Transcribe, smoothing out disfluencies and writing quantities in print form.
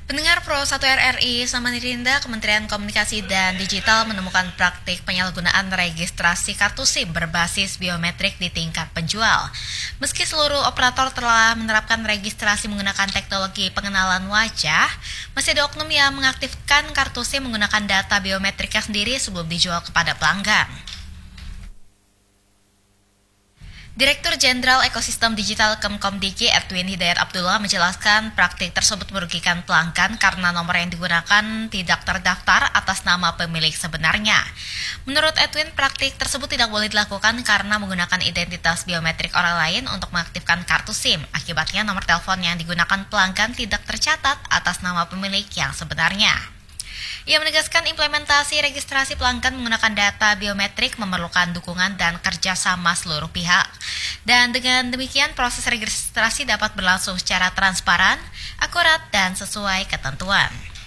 Pendengar Pro 1 RRI, Samarinda, Kementerian Komunikasi dan Digital menemukan praktik penyalahgunaan registrasi kartu SIM berbasis biometrik di tingkat penjual. Meski seluruh operator telah menerapkan registrasi menggunakan teknologi pengenalan wajah, masih ada oknum yang mengaktifkan kartu SIM menggunakan data biometriknya sendiri sebelum dijual kepada pelanggan. Direktur Jenderal Ekosistem Digital Kemkomdiki Edwin Hidayat Abdullah menjelaskan praktik tersebut merugikan pelanggan karena nomor yang digunakan tidak terdaftar atas nama pemilik sebenarnya. Menurut Edwin, praktik tersebut tidak boleh dilakukan karena menggunakan identitas biometrik orang lain untuk mengaktifkan kartu SIM. Akibatnya nomor telepon yang digunakan pelanggan tidak tercatat atas nama pemilik yang sebenarnya. Ia menegaskan implementasi registrasi pelanggan menggunakan data biometrik memerlukan dukungan dan kerjasama seluruh pihak. Dan dengan demikian proses registrasi dapat berlangsung secara transparan, akurat, dan sesuai ketentuan.